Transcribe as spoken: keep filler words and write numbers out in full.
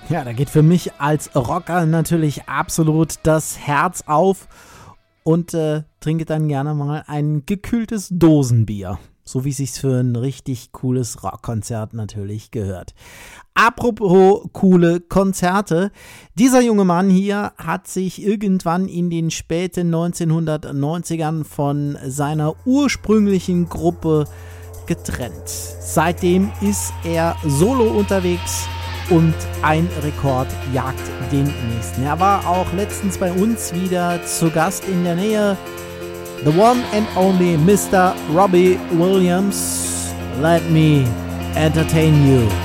Ja, da geht für mich als Rocker natürlich absolut das Herz auf und äh, trinke dann gerne mal ein gekühltes Dosenbier. So wie es sich für ein richtig cooles Rockkonzert natürlich gehört. Apropos coole Konzerte. Dieser junge Mann hier hat sich irgendwann in den späten neunzehnhundertneunzigern von seiner ursprünglichen Gruppe getrennt. Seitdem ist er solo unterwegs und ein Rekord jagt den nächsten. Er war auch letztens bei uns wieder zu Gast in der Nähe. The one and only Mister Robbie Williams. Let me entertain you.